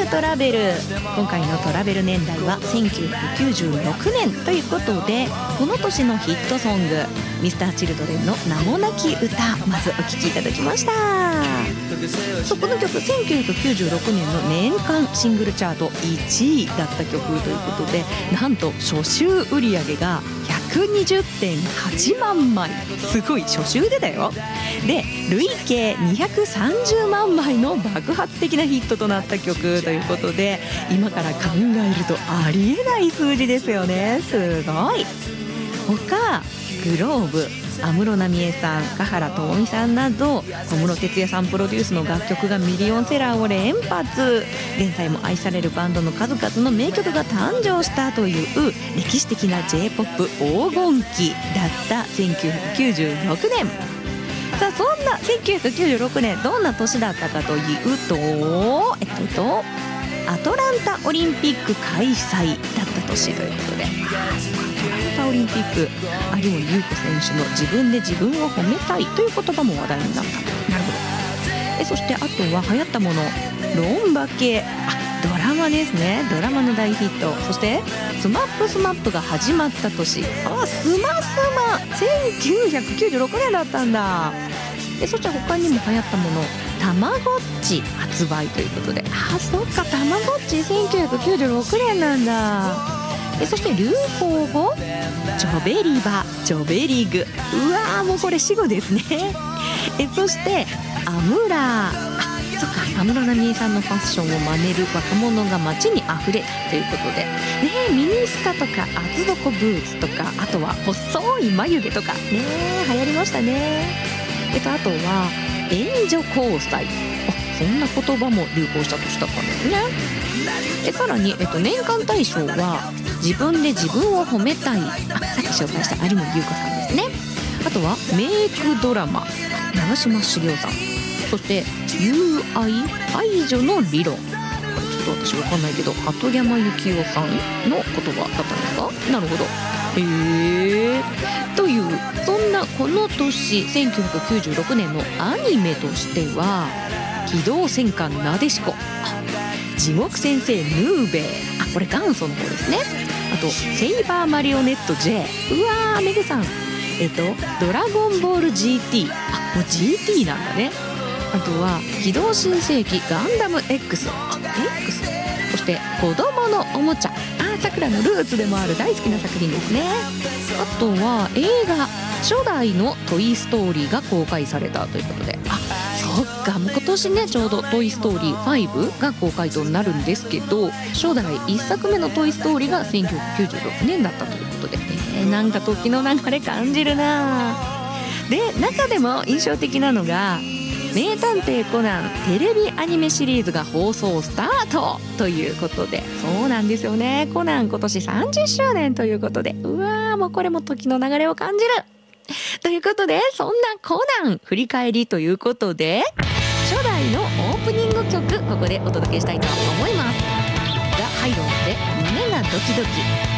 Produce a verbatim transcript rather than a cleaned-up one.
トラベル。今回のトラベル年代はせんきゅうひゃくきゅうじゅうろくねんということで、この年のヒットソング ミスターチルドレンの名もなき歌、まずお聴きいただきました。そう、この曲せんきゅうひゃくきゅうじゅうろくねんの年間シングルチャートいちいだった曲ということで、なんと初週売り上げが ひゃくにじゅってんはちまんまい。すごい、初週でだよ。で累計にひゃくさんじゅうまんまいの爆発的なヒットとなった曲ということで、今から考えるとありえない数字ですよね。すごい。他グローブ、安室奈美恵さん、華原朋美さんなど小室哲哉さんプロデュースの楽曲がミリオンセラーを連発。現在も愛されるバンドの数々の名曲が誕生したという歴史的な ジェイポップ 黄金期だったせんきゅうひゃくきゅうじゅうろくねん。さあ、そんなせんきゅうひゃくきゅうじゅうろくねん、どんな年だったかというと、えっと、えっと、アトランタオリンピック開催だった年ということで、アトランタオリンピック、有森裕子選手の自分で自分を褒めたいという言葉も話題になった。なるほど。えそしてあとは流行ったもの、ロンバケ、あ、ドラマですね。ドラマの大ヒット。そしてスマップスマップが始まった年、あ、スマスマせんきゅうひゃくきゅうじゅうろくねんだったんだ。でそして他にも流行ったもの、たまごっち発売ということで、あ、そっか、たまごっちせんきゅうひゃくきゅうじゅうろくねんなんだ。でそして流行語、ジョベリバ、ジョベリグ、うわー、もうこれ死語ですね。えそしてアムラー、あ、そっか、安室奈美恵さんのファッションを真似る若者が街にあふれたということで、ね、ミニスカとか厚底ブーツとか、あとは細い眉毛とかね、流行りましたね。えっと、あとは援助交際、あ、そんな言葉も流行した年だったんですね。えさらに、えっと、年間大賞は自分で自分を褒めたい、あ、さっき紹介した有森裕子さんですね。あとはメイクドラマ、長嶋茂雄さん。そして友愛、愛女の理論、ちょっと私わかんないけど鳩山由紀夫さんの言葉だったんですか。なるほど。へー。という、そんなこの年せんきゅうひゃくきゅうじゅうろくねんのアニメとしては、機動戦艦なでしこ、地獄先生ヌーベイ、あ、これ元祖の方ですね。あとセイバーマリオネット J、 うわー、メグさん。えっとドラゴンボール ジーティー、 あ、もう ジーティー なんだね。あとは機動新世紀ガンダム X、 あ、X。 そして子供のおもちゃ、あ、さくらのルーツでもある大好きな作品ですね。あとは映画、初代のトイストーリーが公開されたということで、あ、そっか、もう今年ね、ちょうどトイストーリーファイブが公開となるんですけど、初代いっさくめのトイストーリーがせんきゅうひゃくきゅうじゅうろくねんだったということで、えー、なんか時の流れ感じるな。で中でも印象的なのが名探偵コナンテレビアニメシリーズが放送スタートということで、そうなんですよね。コナン今年さんじゅっしゅうねんということで、うわー、もうこれも時の流れを感じるということで、そんなコナン振り返りということで、初代のオープニング曲、ここでお届けしたいと思います。ザ・ハイローで胸がドキドキ。